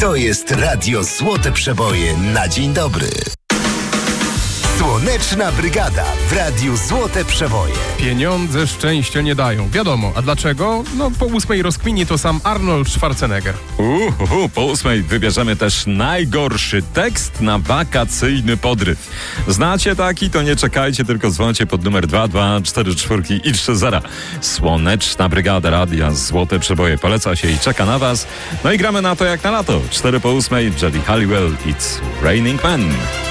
To jest Radio Złote Przeboje na dzień dobry. Słoneczna Brygada w Radiu Złote Przeboje. Pieniądze szczęścia nie dają. Wiadomo. A dlaczego? No po 8 rozkminie to sam Arnold Schwarzenegger. Po 8 wybierzemy też najgorszy tekst na wakacyjny podryw. Znacie taki? To nie czekajcie, tylko dzwońcie pod numer 2244 i 30. Słoneczna Brygada Radia Złote Przeboje poleca się i czeka na was. No i gramy na to jak na lato. 4 po 8, Jelly Halliwell, It's Raining Men.